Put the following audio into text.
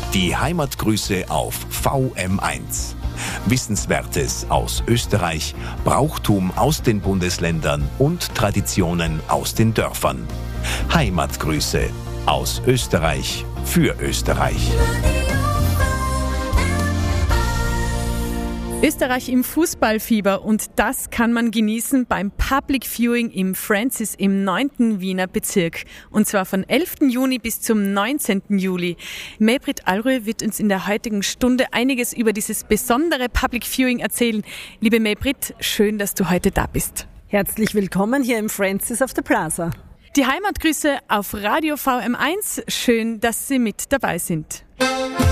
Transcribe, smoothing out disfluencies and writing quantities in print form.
Die Heimatgrüße auf VM1. Wissenswertes aus Österreich, Brauchtum aus den Bundesländern und Traditionen aus den Dörfern. Heimatgrüße aus Österreich für Österreich. Österreich im Fußballfieber, und das kann man genießen beim Public Viewing im Francis im 9. Wiener Bezirk. Und zwar von 11. Juni bis zum 19. Juli. Maybrit Allröh wird uns in der heutigen Stunde einiges über dieses besondere Public Viewing erzählen. Liebe Maybrit, schön, dass du heute da bist. Herzlich willkommen hier im Francis auf der Plaza. Die Heimatgrüße auf Radio VM1. Schön, dass Sie mit dabei sind.